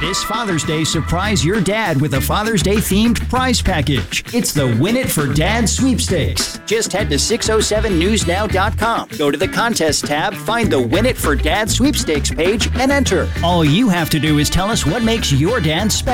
This Father's Day, surprise your dad with a Father's Day themed prize package. It's the Win It for Dad sweepstakes. Just head to 607newsnow.com. Go to the contest tab, find the Win It for Dad sweepstakes page, and enter. All you have to do is tell us what makes your dad special.